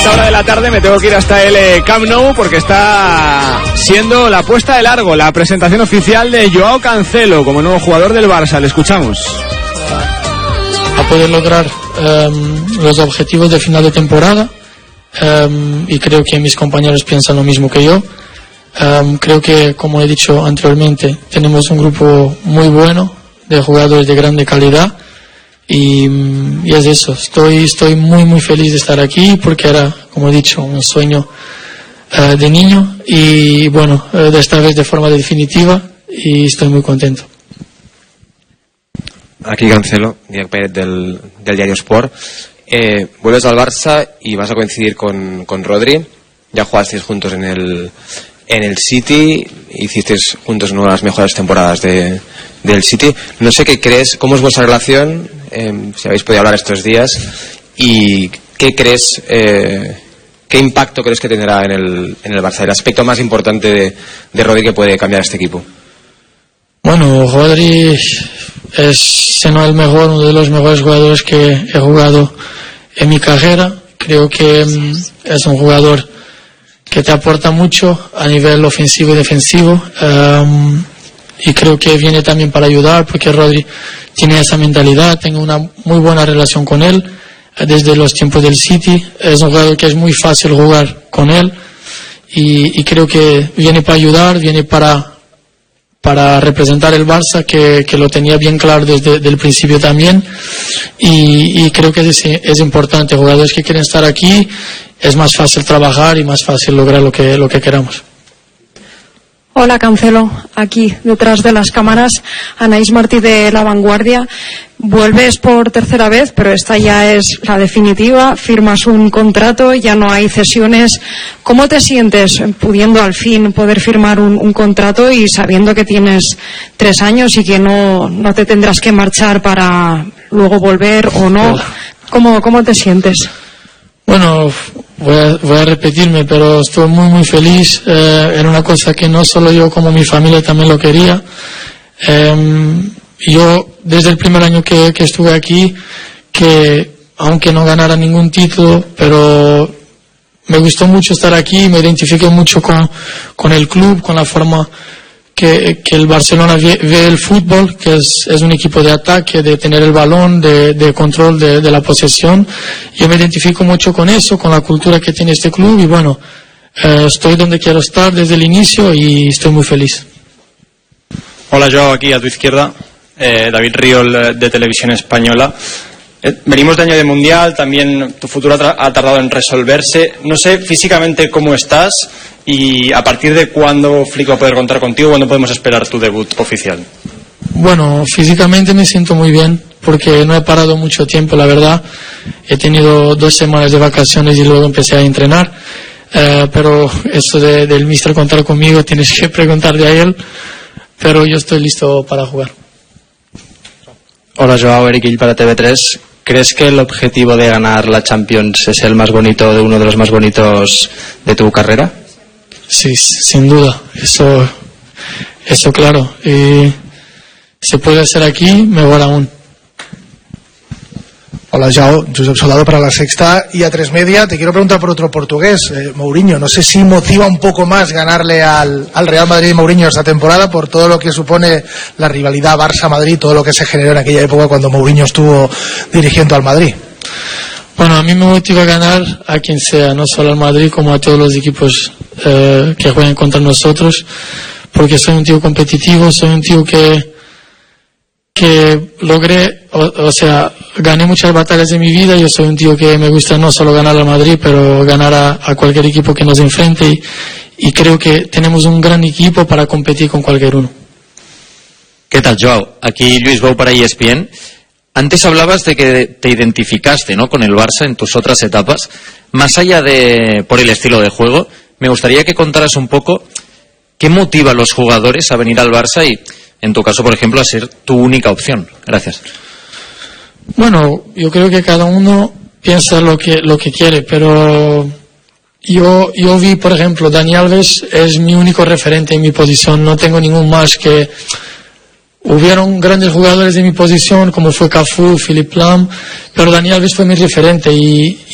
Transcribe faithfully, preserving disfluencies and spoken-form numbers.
esta hora de la tarde me tengo que ir hasta el eh, Camp Nou porque está siendo la puesta de largo, la presentación oficial de Joao Cancelo como nuevo jugador del Barça. Le escuchamos. A poder lograr um, los objetivos de final de temporada um, y creo que mis compañeros piensan lo mismo que yo. Um, creo que, como he dicho anteriormente, tenemos un grupo muy bueno de jugadores de grande calidad. Y, y es eso, estoy, estoy muy muy feliz de estar aquí porque era, como he dicho, un sueño uh, de niño y bueno, uh, de esta vez de forma definitiva y estoy muy contento. Aquí Cancelo, Diego Pérez del, del diario Sport. Eh, vuelves al Barça y vas a coincidir con, con Rodri. Ya jugasteis juntos en el, en el City, hicisteis juntos una de las mejores temporadas de, del City. No sé qué crees, cómo es vuestra relación. Eh, si habéis podido hablar estos días y qué crees, eh, qué impacto crees que tendrá en el, en el Barça, el aspecto más importante de, de Rodri que puede cambiar este equipo. Bueno, Rodri es, si no el mejor, uno de los mejores jugadores que he jugado en mi carrera. Creo que um, es un jugador que te aporta mucho a nivel ofensivo y defensivo. Um, y creo que viene también para ayudar porque Rodri tiene esa mentalidad, tengo una muy buena relación con él desde los tiempos del City, es un jugador que es muy fácil jugar con él y, y creo que viene para ayudar, viene para, para representar el Barça que, que lo tenía bien claro desde el principio también y, y creo que es, es importante, jugadores que quieren estar aquí, es más fácil trabajar y más fácil lograr lo que, lo que queramos. Hola Cancelo, aquí detrás de las cámaras, Anaís Martí de La Vanguardia. Vuelves por tercera vez, pero esta ya es la definitiva, firmas un contrato, ya no hay cesiones. ¿Cómo te sientes pudiendo al fin poder firmar un, un contrato y sabiendo que tienes tres años y que no, no te tendrás que marchar para luego volver o no? ¿Cómo, cómo te sientes? Bueno, voy a, voy a repetirme, pero estoy muy muy feliz. Eh, era una cosa que no solo yo, como mi familia también lo quería. Eh, yo desde el primer año que, que estuve aquí, que aunque no ganara ningún título, pero me gustó mucho estar aquí, me identifiqué mucho con, con el club, con la forma que, que el Barcelona ve, ve el fútbol, que es, es un equipo de ataque, de tener el balón, de, de control de, de la posesión. Yo me identifico mucho con eso, con la cultura que tiene este club y bueno, eh, estoy donde quiero estar desde el inicio y estoy muy feliz. Hola Joao, aquí a tu izquierda, eh, David Riol de Televisión Española. Eh, venimos de año de Mundial, también tu futuro ha, tra- ha tardado en resolverse. No sé físicamente cómo estás y a partir de cuándo Flick va a poder contar contigo, cuándo podemos esperar tu debut oficial. Bueno, físicamente me siento muy bien porque no he parado mucho tiempo, la verdad. He tenido dos semanas de vacaciones y luego empecé a entrenar. Eh, pero eso de, del míster contar conmigo tienes que preguntarle a él. Pero yo estoy listo para jugar. Hola Joao, Eric Gill para T V tres. ¿Crees que el objetivo de ganar la Champions es el más bonito, de uno de los más bonitos de tu carrera? Sí, sin duda. Eso, eso claro. Y se puede hacer aquí, mejor aún. Hola Joao, Josep Soldado para La Sexta y A tres Media. Te quiero preguntar por otro portugués, eh, Mourinho. No sé si motiva un poco más ganarle al, al Real Madrid y Mourinho esta temporada por todo lo que supone la rivalidad Barça-Madrid, todo lo que se generó en aquella época cuando Mourinho estuvo dirigiendo al Madrid. Bueno, a mí me motiva ganar a quien sea, no solo al Madrid como a todos los equipos eh, que juegan contra nosotros, porque soy un tío competitivo, soy un tío que que logré, o, o sea, gané muchas batallas en mi vida. Yo soy un tío que me gusta no solo ganar al Madrid, pero ganar a, a cualquier equipo que nos enfrente y, y creo que tenemos un gran equipo para competir con cualquier uno. ¿Qué tal, Joao? Aquí Luis Bou para E S P N. Antes hablabas de que te identificaste, ¿no?, con el Barça en tus otras etapas. Más allá de por el estilo de juego, me gustaría que contaras un poco qué motiva a los jugadores a venir al Barça y, en tu caso, por ejemplo, a ser tu única opción. Gracias. Bueno, yo creo que cada uno piensa lo que lo que quiere, pero yo yo vi, por ejemplo, Dani Alves es mi único referente en mi posición, no tengo ningún más. Que hubieron grandes jugadores en mi posición como fue Cafú, Philipp Lahm, pero Dani Alves fue mi referente y